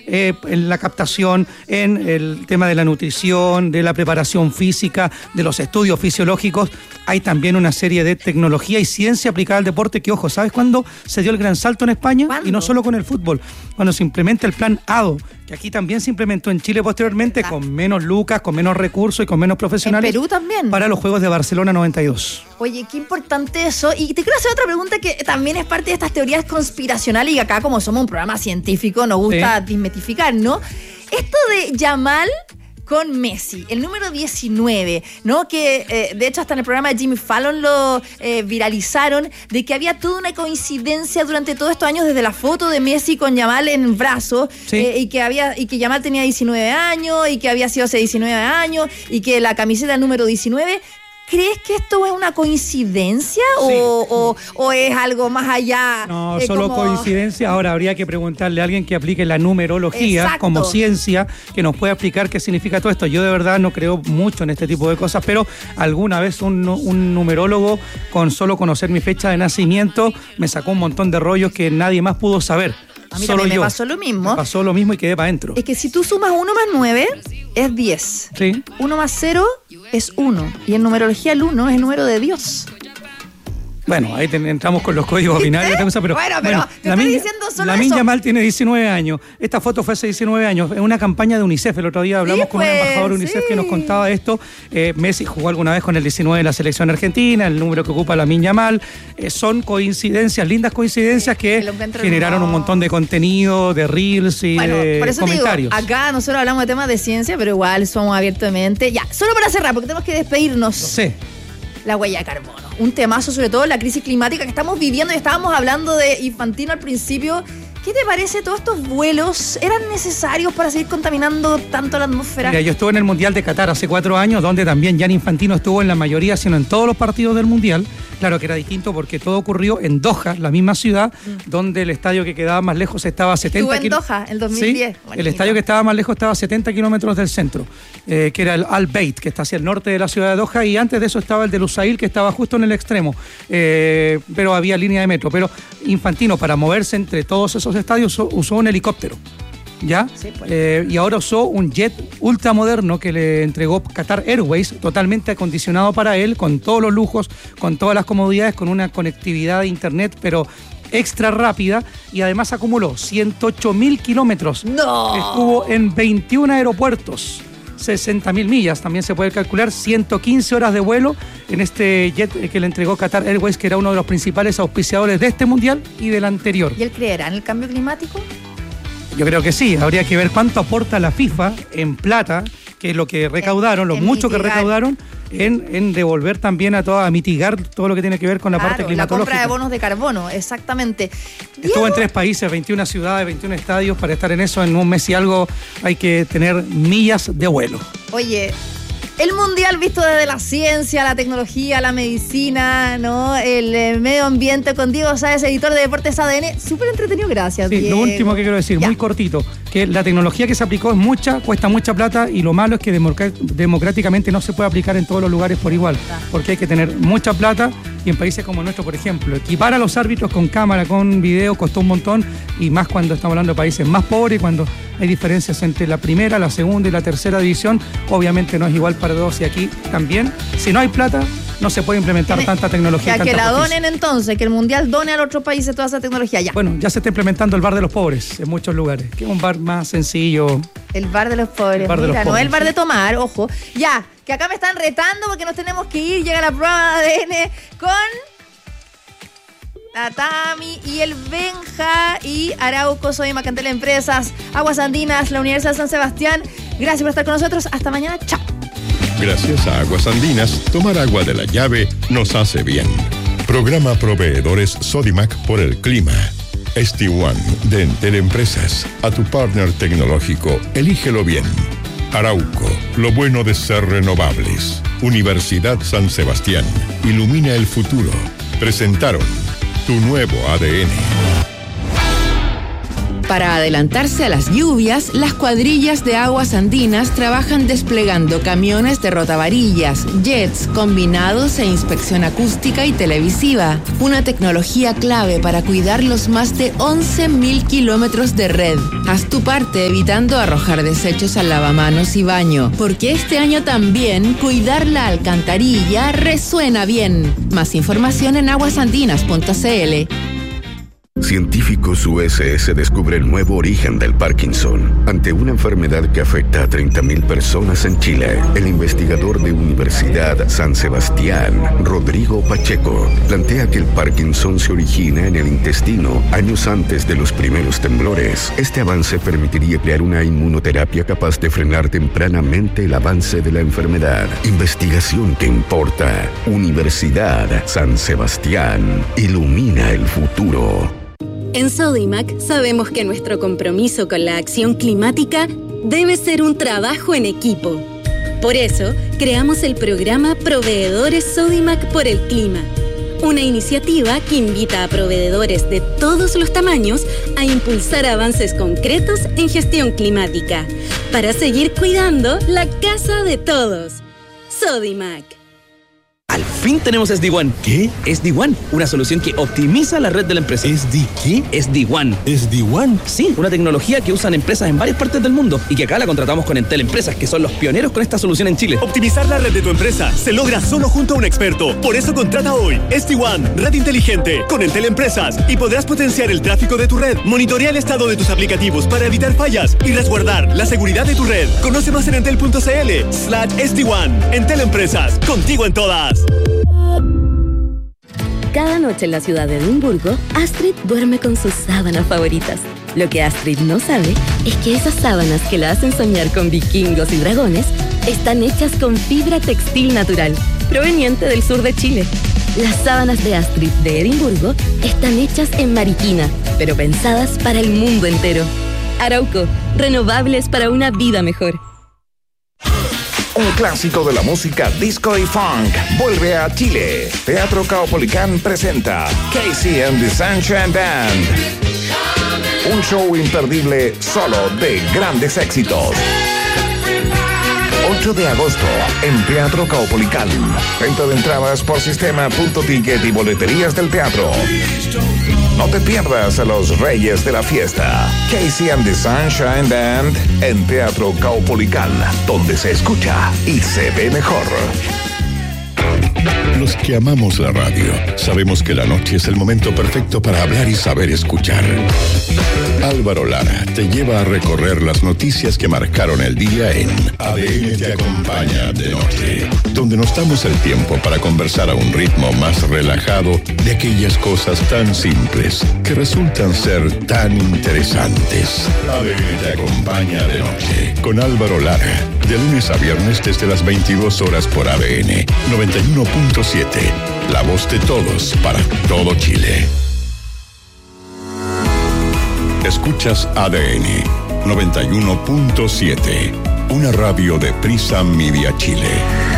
en la captación, en el tema de la nutrición, de la preparación física, de los estudios fisiológicos. Hay también una serie de tecnología y ciencia aplicada al deporte que, ojo, ¿sabes cuándo se dio el gran salto en España? ¿Cuándo? Y no solo con el fútbol, cuando se implementa el plan ADO, que aquí también se implementó en Chile posteriormente, con menos lucas, con menos recursos y con menos profesionales. En Perú también. Para los Juegos de Barcelona 92. Oye, qué importante eso. Y te quiero hacer otra pregunta que también es parte de estas teorías conspiracionales, y acá, como somos un programa científico, nos gusta desmitificar, ¿no? Esto de Yamal con Messi, el número 19, ¿no? Que de hecho hasta en el programa de Jimmy Fallon lo viralizaron, de que había toda una coincidencia durante todos estos años, desde la foto de Messi con Yamal en brazos, y que Yamal tenía 19 años, y que había sido hace 19 años, y que la camiseta número 19... ¿Crees que esto es una coincidencia o es algo más allá? No, solo coincidencia. Ahora habría que preguntarle a alguien que aplique la numerología como ciencia, que nos pueda explicar qué significa todo esto. Yo de verdad no creo mucho en este tipo de cosas, pero alguna vez un numerólogo, con solo conocer mi fecha de nacimiento, me sacó un montón de rollos que nadie más pudo saber. A mí también me pasó lo mismo. Me pasó lo mismo y quedé para adentro. Es que si tú sumas 1 más 9, es 10. Sí. 1 más 0 es 1. Y en numerología el 1 es el número de Dios. Bueno, ahí entramos con los códigos binarios, pero bueno, te estoy diciendo solo Lamine eso. Yamal tiene 19 años. Esta foto fue hace 19 años. Es una campaña de UNICEF. El otro día hablamos con un embajador de UNICEF que nos contaba esto. Messi jugó alguna vez con el 19 de la selección argentina, el número que ocupa Lamine Yamal. Son coincidencias, lindas coincidencias que generaron un montón de contenido, de reels y de por eso comentarios. Te digo, acá nosotros hablamos de temas de ciencia, pero igual somos abiertos de mente. Ya, solo para cerrar, porque tenemos que despedirnos. Sí. La huella de carbono. Un temazo, sobre todo la crisis climática que estamos viviendo, y estábamos hablando de Infantino al principio. ¿Qué te parece? ¿Todos estos vuelos eran necesarios para seguir contaminando tanto la atmósfera? Mira, yo estuve en el Mundial de Qatar hace 4 años, donde también Gianni Infantino estuvo en la mayoría, sino en todos los partidos del Mundial. Claro que era distinto porque todo ocurrió en Doha, la misma ciudad, donde el estadio que quedaba más lejos estaba a 70 kilómetros. Estuvo en Doha, el 2010. Sí, el estadio que estaba más lejos estaba a 70 kilómetros del centro, que era el Al Bayt, que está hacia el norte de la ciudad de Doha, y antes de eso estaba el de Lusail, que estaba justo en el extremo, pero había línea de metro. Pero Infantino, para moverse entre todos esos estadios, usó un helicóptero. ¿Ya? Sí, pues. Y ahora usó un jet ultramoderno que le entregó Qatar Airways, totalmente acondicionado para él, con todos los lujos, con todas las comodidades, con una conectividad de internet, pero extra rápida, y además acumuló 108.000 kilómetros. ¡No! Estuvo en 21 aeropuertos, 60.000 millas, también se puede calcular, 115 horas de vuelo en este jet que le entregó Qatar Airways, que era uno de los principales auspiciadores de este mundial y del anterior. ¿Y él creerá en el cambio climático? Yo creo que sí, habría que ver cuánto aporta la FIFA en plata, que es lo que recaudaron, lo mucho que recaudaron, en devolver también a mitigar todo lo que tiene que ver con la parte climatológica. La compra de bonos de carbono, exactamente. Estuvo en 3 países, 21 ciudades, 21 estadios. Para estar en eso en un mes y algo hay que tener millas de vuelo. Oye, el mundial visto desde la ciencia, la tecnología, la medicina, ¿no? El medio ambiente, con Diego Sáez, editor de Deportes ADN. Súper entretenido, gracias, sí, Diego. Lo último que quiero decir, muy cortito, que la tecnología que se aplicó es mucha, cuesta mucha plata, y lo malo es que democráticamente no se puede aplicar en todos los lugares por igual, porque hay que tener mucha plata, y en países como el nuestro, por ejemplo, equipar a los árbitros con cámara, con video, costó un montón, y más cuando estamos hablando de países más pobres, cuando hay diferencias entre la primera, la segunda y la tercera división, obviamente no es igual para todos, y aquí también, si no hay plata, no se puede implementar tanta tecnología. Que la donen entonces, que el mundial done a los otros países toda esa tecnología. Ya. Bueno, ya se está implementando el bar de los pobres en muchos lugares, que es un bar más sencillo. El bar de los pobres, no es el bar de tomar, ojo. Ya, que acá me están retando porque nos tenemos que ir. Llega la prueba de ADN con la Tami y el Benja y Arauco, soy Macantel Empresas, Aguas Andinas, la Universidad de San Sebastián. Gracias por estar con nosotros. Hasta mañana. Chao. Gracias a Aguas Andinas, tomar agua de la llave nos hace bien. Programa Proveedores Sodimac por el clima. ST1 de Entel Empresas, a tu partner tecnológico, elígelo bien. Arauco, lo bueno de ser renovables. Universidad San Sebastián, ilumina el futuro. Presentaron tu nuevo ADN. Para adelantarse a las lluvias, las cuadrillas de aguas andinas trabajan desplegando camiones de rotavarillas, jets, combinados e inspección acústica y televisiva. Una tecnología clave para cuidar los más de 11.000 kilómetros de red. Haz tu parte evitando arrojar desechos al lavamanos y baño, porque este año también cuidar la alcantarilla resuena bien. Más información en aguasandinas.cl. Científicos USS descubre el nuevo origen del Parkinson. Ante una enfermedad que afecta a 30.000 personas en Chile, el investigador de Universidad San Sebastián, Rodrigo Pacheco, plantea que el Parkinson se origina en el intestino años antes de los primeros temblores. Este avance permitiría crear una inmunoterapia capaz de frenar tempranamente el avance de la enfermedad. Investigación que importa. Universidad San Sebastián. Ilumina el futuro. En Sodimac sabemos que nuestro compromiso con la acción climática debe ser un trabajo en equipo. Por eso, creamos el programa Proveedores Sodimac por el Clima, una iniciativa que invita a proveedores de todos los tamaños a impulsar avances concretos en gestión climática, para seguir cuidando la casa de todos. Sodimac. Al fin tenemos SD-WAN. ¿Qué? SD-WAN, una solución que optimiza la red de la empresa. ¿SD qué? SD-WAN. ¿SD-WAN? Sí, una tecnología que usan empresas en varias partes del mundo y que acá la contratamos con Entel Empresas, que son los pioneros con esta solución en Chile. Optimizar la red de tu empresa se logra solo junto a un experto. Por eso contrata hoy SD-WAN, red inteligente, con Entel Empresas, y podrás potenciar el tráfico de tu red, monitorear el estado de tus aplicativos para evitar fallas y resguardar la seguridad de tu red. Conoce más en entel.cl/SD-WAN. Entel Empresas, contigo en todas. Cada noche en la ciudad de Edimburgo, Astrid duerme con sus sábanas favoritas. Lo que Astrid no sabe es que esas sábanas que la hacen soñar con vikingos y dragones están hechas con fibra textil natural, proveniente del sur de Chile. Las sábanas de Astrid de Edimburgo están hechas en Mariquina, pero pensadas para el mundo entero. Arauco, renovables para una vida mejor. Un clásico de la música disco y funk vuelve a Chile. Teatro Caupolicán presenta Casey and the Sunshine Band. Un show imperdible solo de grandes éxitos. 8 de agosto en Teatro Caupolicán. Venta de entradas por sistema.ticket y boleterías del teatro. No te pierdas a los reyes de la fiesta. Casey and the Sunshine Band en Teatro Caupolicán, donde se escucha y se ve mejor. Los que amamos la radio sabemos que la noche es el momento perfecto para hablar y saber escuchar. Álvaro Lara te lleva a recorrer las noticias que marcaron el día en ADN te acompaña de noche, donde nos damos el tiempo para conversar a un ritmo más relajado de aquellas cosas tan simples que resultan ser tan interesantes. ADN te acompaña de noche con Álvaro Lara, de lunes a viernes desde las 22 horas por ADN 91.7, la voz de todos para todo Chile. Escuchas ADN 91.7, una radio de Prisa Media Chile.